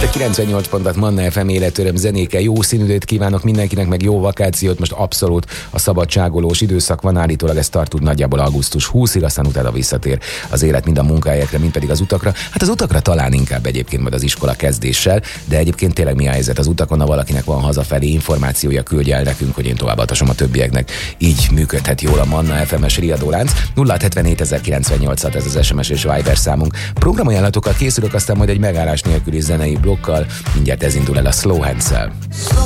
a 98 pontot Manna FM életöröm zenéke. Jó színidőt kívánok mindenkinek, meg jó vakációt. Most abszolút a szabadságolós időszak van, állítólag ez tart úgy nagyjából augusztus 20-ig, aztán utána visszatér az élet mind a munkahelyekre, mind pedig az utakra. Hát az utakra talán inkább egyébként majd az iskola kezdéssel, de egyébként tényleg mi a helyzet az utakon, ha valakinek van hazafelé információja, küldje el nekünk, hogy én továbbadhassam a többieknek. Így működhet jól a Manna FM-es riadólánc. 0677 ez az SMS és Viber számunk. Programajánlatokkal készülök, aztán majd egy megállás nélküli zenei blokkal. Mindjárt ez indul el a Slow Hands-szel.